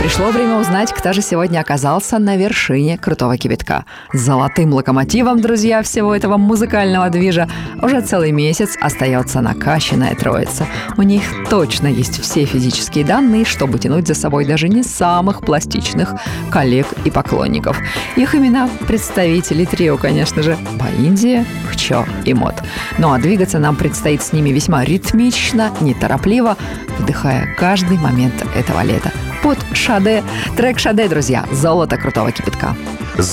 Пришло время узнать, кто же сегодня оказался на вершине крутого кипятка. Золотым локомотивом, друзья, всего этого музыкального движа уже целый месяц остается накачанная троица. У них точно есть все физические данные, чтобы тянуть за собой даже не самых пластичных коллег и поклонников. Их имена – представители трио, конечно же, Баинди, Хчо и Мот. Ну а двигаться нам предстоит с ними весьма ритмично, неторопливо, вдыхая каждый момент этого лета. Под Шаде. Трек Шаде, друзья. Золото крутого кипятка.